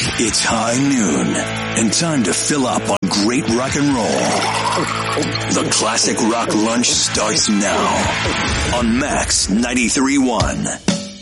It's high noon and time to fill up on great rock and roll. The Classic Rock Lunch starts now on Max 93.1.